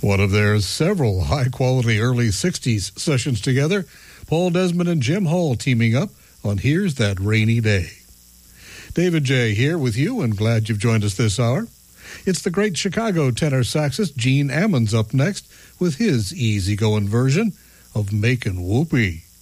One of their several high-quality early 60s sessions together, Paul Desmond and Jim Hall teaming up on Here's That Rainy Day. David J. here with you, and glad you've joined us this hour. It's the great Chicago tenor saxist Gene Ammons up next with his easygoing version of Makin' Whoopee.